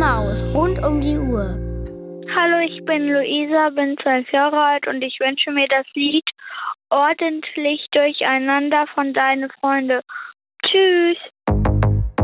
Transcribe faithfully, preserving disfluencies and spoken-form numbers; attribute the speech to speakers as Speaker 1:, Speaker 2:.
Speaker 1: Maus rund um die Uhr.
Speaker 2: Hallo, ich bin Luisa, bin zwölf Jahre alt und ich wünsche mir das Lied Ordentlich durcheinander von Deine Freunde. Tschüss.